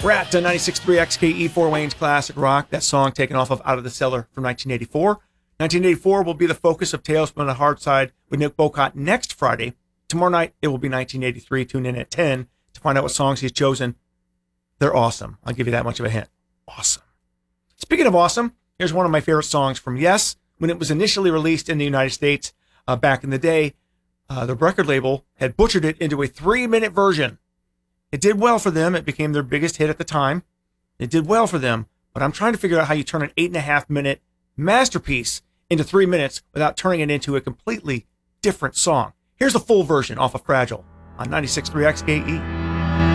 We're at 96.3 XKE, Fort Wayne's Classic Rock. That song taken off of Out of the Cellar from 1984. 1984 will be the focus of Tales from the Hard Side with Nick Bocott next Friday. Tomorrow night, it will be 1983. Tune in at 10 to find out what songs he's chosen. They're awesome. I'll give you that much of a hint. Awesome. Speaking of awesome, here's one of my favorite songs from Yes. When it was initially released in the United States back in the day, the record label had butchered it into a 3-minute version. It did well for them. It became their biggest hit at the time. It did well for them, but I'm trying to figure out how you turn an 8.5-minute masterpiece into 3 minutes without turning it into a completely different song. Here's the full version off of Fragile on 96.3 XKE.